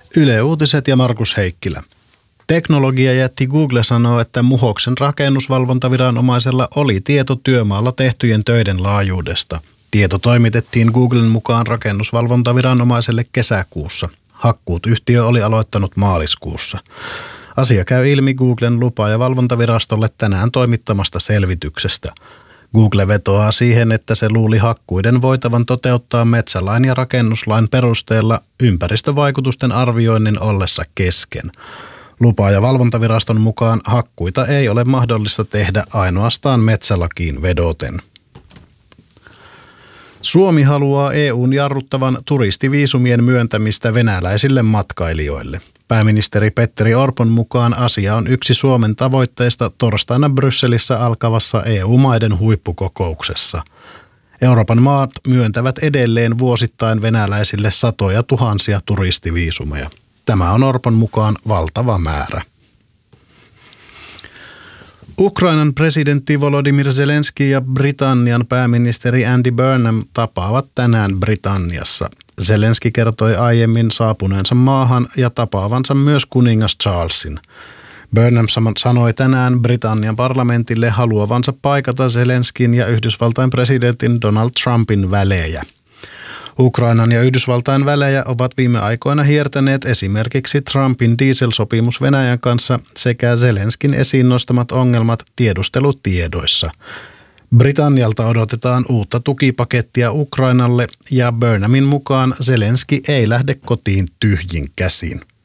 Yle Uutiset ja Markus Heikkilä. Teknologiajätti Google sanoo, että Muhoksen rakennusvalvontaviranomaisella oli tieto työmaalla tehtyjen töiden laajuudesta. Tieto toimitettiin Googlen mukaan rakennusvalvontaviranomaiselle kesäkuussa. Hakkuut yhtiö oli aloittanut maaliskuussa. Asia käy ilmi Googlen lupa- ja valvontavirastolle tänään toimittamasta selvityksestä. Google vetoaa siihen, että se luuli hakkuiden voitavan toteuttaa metsälain ja rakennuslain perusteella ympäristövaikutusten arvioinnin ollessa kesken. Lupa- ja valvontaviraston mukaan hakkuita ei ole mahdollista tehdä ainoastaan metsälakiin vedoten. Suomi haluaa EU:n jarruttavan turistiviisumien myöntämistä venäläisille matkailijoille. Pääministeri Petteri Orpon mukaan asia on yksi Suomen tavoitteista torstaina Brysselissä alkavassa EU-maiden huippukokouksessa. Euroopan maat myöntävät edelleen vuosittain venäläisille satoja tuhansia turistiviisumeja. Tämä on Orpon mukaan valtava määrä. Ukrainan presidentti Volodymyr Zelenski ja Britannian pääministeri Andy Burnham tapaavat tänään Britanniassa. Zelenski kertoi aiemmin saapuneensa maahan ja tapaavansa myös kuningas Charlesin. Burnham sanoi tänään Britannian parlamentille haluavansa paikata Zelenskin ja Yhdysvaltain presidentin Donald Trumpin välejä. Ukrainan ja Yhdysvaltain välejä ovat viime aikoina hiertäneet esimerkiksi Trumpin dieselsopimus Venäjän kanssa sekä Zelenskin esiin nostamat ongelmat tiedustelutiedoissa. Britannialta odotetaan uutta tukipakettia Ukrainalle ja Burnhamin mukaan Zelenski ei lähde kotiin tyhjin käsin.